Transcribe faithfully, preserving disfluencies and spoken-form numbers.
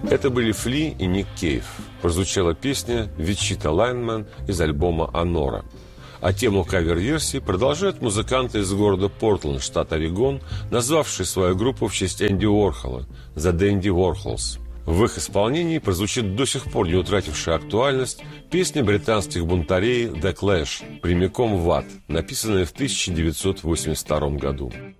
Это были Фли и Ник Кейв. Прозвучала песня «Вичита Лайнман» из альбома «Анора». А тему кавер-версии продолжают музыканты из города Портленд, штат Орегон, назвавшие свою группу в честь Энди Уорхола – The Dandy Warhols. В их исполнении прозвучит до сих пор не утратившая актуальность песня британских бунтарей «The Clash» прямиком в ад, написанная в тысяча девятьсот восемьдесят втором году.